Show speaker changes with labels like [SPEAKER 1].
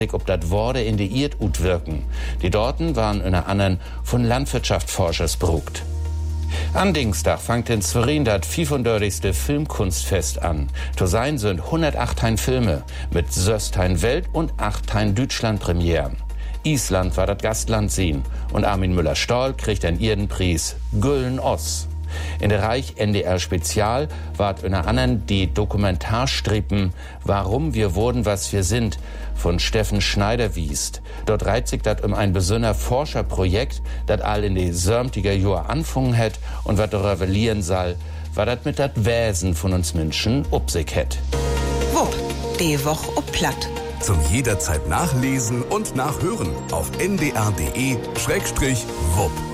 [SPEAKER 1] ob das Worte in die Erd ut wirken. Die Dorten waren in anderen von Landwirtschaftsforschers brugt. Am Dienstag fängt in Zverin das 35. Filmkunstfest an. To sein sind 108 Filme mit 6 Welt- und 8 Deutschland-Premieren. Island war das Gastland sehen und Armin Müller-Stahl kriegt einen Erdenpreis Gülden Oss. In der Reich NDR Spezial ward unter anderem die Dokumentarstrippen Warum wir wurden, was wir sind von Steffen Schneider wiest. Dort reiht sich das um ein besonderer Forscherprojekt, das all in die 70er Jahre anfangen hat und was darüber revelieren soll, was das mit das Wesen von uns Menschen up sich hat.
[SPEAKER 2] Wupp, die Woche ob platt.
[SPEAKER 3] Zum jederzeit nachlesen und nachhören auf ndr.de/wupp.